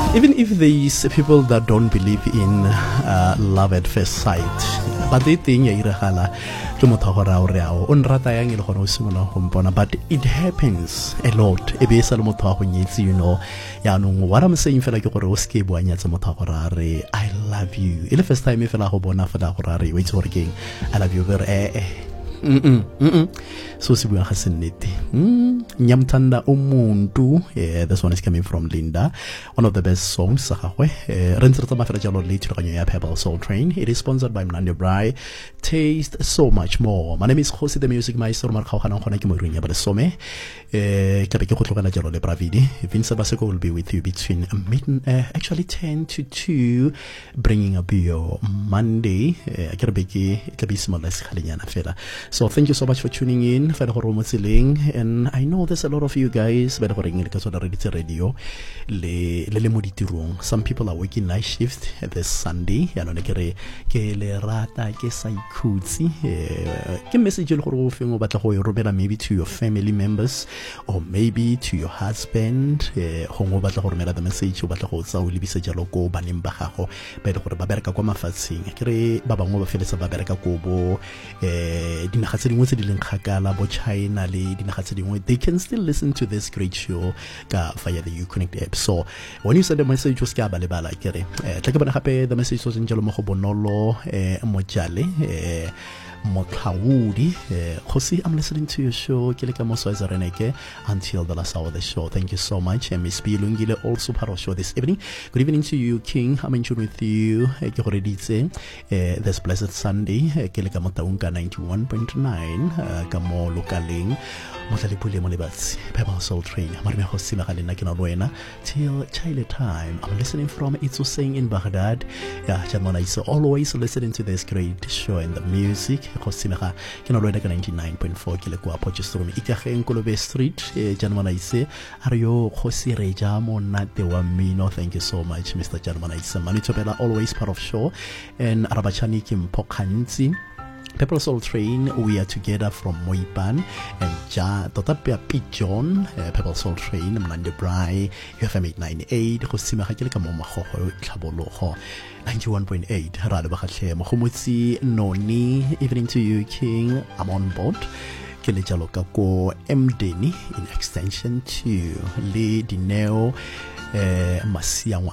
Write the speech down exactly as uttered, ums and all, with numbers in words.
Even if there's people that don't believe in uh, love at first sight, but they think ya iragala ke motho go ra o re ao on rata yang ile gone o simola go mpona, but it happens a lot e be sa le motho go nyetsi, you know. Ya no what I'm saying fela ke gore o ske bo anyatsa motho go ra re I love you ile first time e fela go bona fela go ra re wait for king I love you very eh eh mm mm mm so si bua ga senete mm nyamthanda umuntu. Yeah, this one is coming from Linda, one of the best songs sa gagwe. Re ntse re tsamaya fela jalo le thulaganyo ya Pebble Soul Train. It is sponsored by Mnandi Bry. Taste so much more. My name is Khosi the Music Maestro. Mar khaogana gona ke mo runya ba le some eh ke be ke go tlogela jalo le Bravidi. Vince Baseko will be with you between mid, uh, actually ten to two, bringing up your Monday. Uh, ke re be ke ke be simola se khalenyana fela. So thank you so much for tuning in. And I know there's a lot of you guys but radio le le mo ditirong. Some people are working night shift this Sunday. Ya no ne kere ke le rata ke sa ikhutsi ke message le gore o feng o batla go e romela maybe to your family members or maybe to your husband. Go ngo batla go romela the message o batla go tsa o lebisa jalo go baneng ba gago ba ile gore ba bereka kwa mafatsheng. Kere ba bangwe ba feletsa ba bereka go bo eh dinaga tse dingwe tse di leng kgakala bo China le dinaga tse dingwe, they can still listen to this great show ka via the Uconnect app. So when you send a message o ska ba le bala kere eh tla ke bona gape the message so tsentjalo mo go bonolo eh mo jale eh Motlhaudi. Khosi, I'm listening to your show ke le ka moso za reneke until the last hour of the show. Thank you so much. And Miss Bilungile also part of show this evening. Good evening to you, King. I'm in tune with you. Ke gore ditse this blessed Sunday ke le ka motaunka ninety-one point nine ka mo lokaleng motlale pule mo lebatsi Pebble Soul Train. Marime go sima ga lena ke na loena till child time. I'm listening from It's Saying in Baghdad. Yeah, Jamona is always listening to this great show and the music. Go simega ke na loena ka ninety-nine point four ke le kwa Potchefstroom Ikageng Kolobe Street. Jamona ise are yo go sireja monate wa mino. Thank you so much Mister Jamona ise. Manitobela always part of show and Arabachani Kimpokhanzi Pebble Soul Train. We are together from Moipan and Ja Dotapia Pigeon. uh, Pebble Soul Train Mnandi Bry U F M eight ninety-eight go simega ke le ka mo magogo tlhabologo ninety-one point eight ra le ba gatlhe mo gomotsi noni. Evening to you, King. I'm on board ke le jalo ka ko Mdeni in extension two le Dineo eh Masiangwa